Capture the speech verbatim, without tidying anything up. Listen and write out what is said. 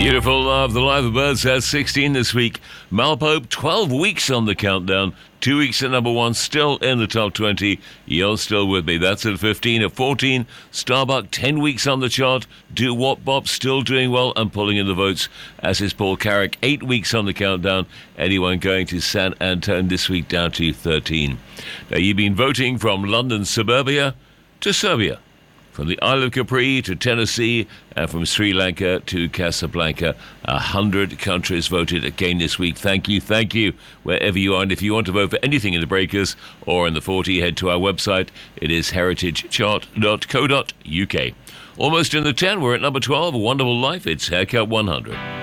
Beautiful Love, the Live of Birds has sixteen this week. Malpope, twelve weeks on the countdown. Two weeks at number one, still in the top twenty. You're Still With Me. That's at fifteen. At fourteen, Starbuck, ten weeks on the chart. Do Wop Bop, still doing well and pulling in the votes, as is Paul Carrick. Eight weeks on the countdown. Anyone going to San Antone this week, down to thirteen. Now, you've been voting from London suburbia to Serbia. From the Isle of Capri to Tennessee, and from Sri Lanka to Casablanca. A hundred countries voted again this week. Thank you, thank you, wherever you are. And if you want to vote for anything in the Breakers or in the forty, head to our website. It is heritage chart dot co dot uk. Almost in the ten, we're at number twelve, A Wonderful Life. It's Haircut one hundred.